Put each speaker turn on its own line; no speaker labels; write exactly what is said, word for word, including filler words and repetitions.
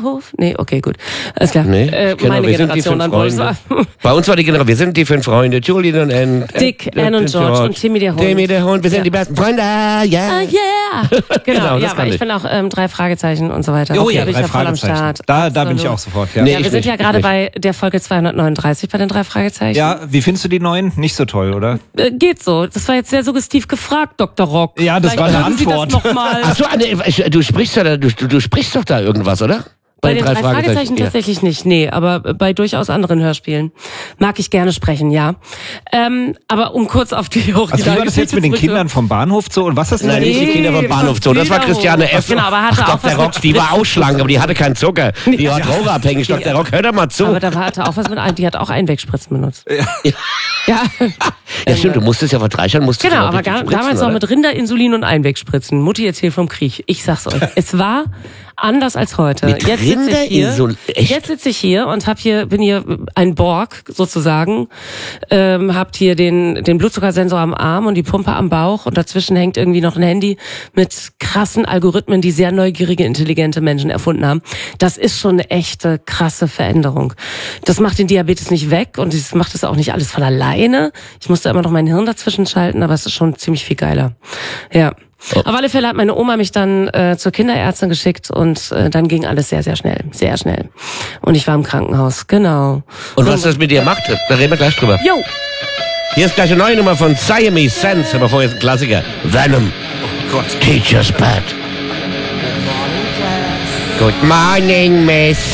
Bahnhof? Nee, okay, gut. Alles klar.
Nee,
äh,
genau,
meine
wir sind die
Generation
fünf
dann wohl.
Freunde. Bei uns war die Generation, wir sind die fünf Freunde, Julian und Ann.
Dick,
äh,
Ann und
äh,
George und Timmy der Hund.
Timmy der Hund, wir sind
Ja.
die besten Freunde, ah, yeah.
Ah, yeah. Genau,
Genau, das
ja,
kann
aber ich
ich.
bin auch ähm, drei Fragezeichen und so weiter.
Oh
Okay,
ja,
bin ich
drei
ja voll am
Fragezeichen.
Start.
Da, da bin ich
Absolut.
auch sofort, ja.
Nee,
Ja, wir
ich
sind
nicht,
ja
ich
gerade
nicht.
bei der Folge zweihundertneununddreißig bei den drei Fragezeichen.
Ja, wie findest du die neuen? Nicht so toll, oder?
Äh, geht so. Das war jetzt sehr suggestiv gefragt, Doktor Rock.
Ja, das
Vielleicht
war eine
hören Sie
Antwort.
Das noch mal.
Ach so, Anne, du sprichst ja da, du, du, du sprichst doch da irgendwas, oder?
Bei den drei Fragezeichen
ja.
tatsächlich nicht, nee, aber bei durchaus anderen Hörspielen mag ich gerne sprechen, ja. Ähm, aber um kurz auf die Original
Also wie war das jetzt mit den Kindern vom Bahnhof Zoo und was hast du
Nein,
da?
nicht die Kinder vom Bahnhof Zoo. Das war Christiane F.
Genau, aber hatte
Ach,
auch
Doktor
was mit
Rock, die war auch schlank, aber die hatte keinen Zucker. Die war drogenabhängig. Doktor Rock, hör doch mal zu.
Aber da hatte auch was mit, ein- die hat auch Einwegspritzen benutzt.
Ja.
Ja,
Ja, stimmt, du musstest ja vor drei Jahren musstest
genau,
du
aber
richtig
gar,
spritzen,
damals noch
oder?
mit Rinderinsulin und Einwegspritzen. Mutti erzählt vom Krieg. Ich sag's euch. Es war anders als heute.
Mit
jetzt sitze ich hier,
Rinderinsul- echt?
jetzt sitze ich hier und hab hier, bin hier ein Borg sozusagen, ähm, habt hier den, den Blutzuckersensor am Arm und die Pumpe am Bauch und dazwischen hängt irgendwie noch ein Handy mit krassen Algorithmen, die sehr neugierige, intelligente Menschen erfunden haben. Das ist schon eine echte, krasse Veränderung. Das macht den Diabetes nicht weg und das macht es auch nicht alles von alleine. Ich musste immer noch mein Hirn dazwischen schalten, aber es ist schon ziemlich viel geiler. Ja.
Oh.
Auf alle Fälle hat meine Oma mich dann äh, zur Kinderärztin geschickt und äh, dann ging alles sehr, sehr schnell. Sehr schnell. Und ich war im Krankenhaus, genau.
Und was das mit dir macht, da reden wir gleich drüber.
Jo!
Hier ist gleich eine neue Nummer von Siamese Sense, aber vorher ist ein Klassiker. Venom. Oh Gott. Teacher's Pet. Good morning, Miss.